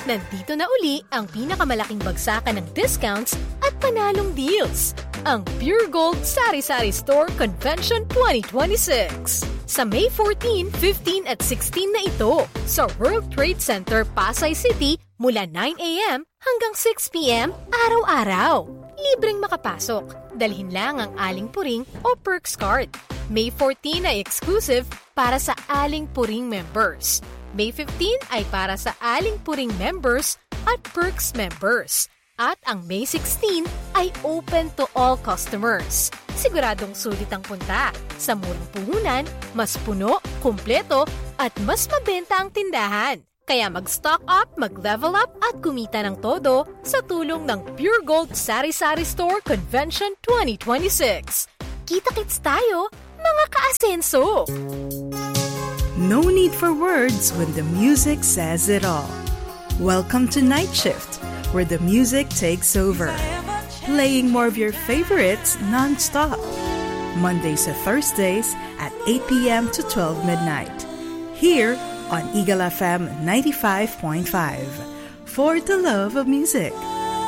Nandito na uli ang pinakamalaking bagsakan ng discounts at panalong deals. Ang Pure Gold Sari-Sari Store Convention 2026. Sa May 14, 15 at 16 na ito sa World Trade Center, Pasay City mula 9 a.m. hanggang 6 p.m. araw-araw. Libreng makapasok. Dalhin lang ang Aling Puring o Perks Card. May 14 ay exclusive para sa Aling Puring members. May 15 ay para sa Aling Puring members at Perks members. At ang May 16 ay open to all customers. Siguradong sulit ang punta. Sa murang puhunan, mas puno, kumpleto, at mas mabenta ang tindahan. Kaya mag-stock up, mag-level up, at kumita ng todo sa tulong ng Pure Gold Sari-Sari Store Convention 2026. Kita-kits tayo, mga ka-asenso! No need for words when the music says it all. Welcome to Night Shift, where the music takes over. Playing more of your favorites non-stop. Mondays to Thursdays at 8 p.m. to 12 midnight. Here on Eagle FM 95.5. For the love of music.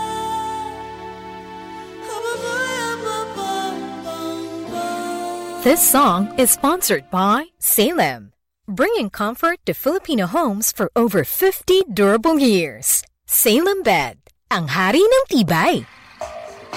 This song is sponsored by Salem, bringing comfort to Filipino homes for over 50 durable years. Salem Bed, ang hari ng tibay.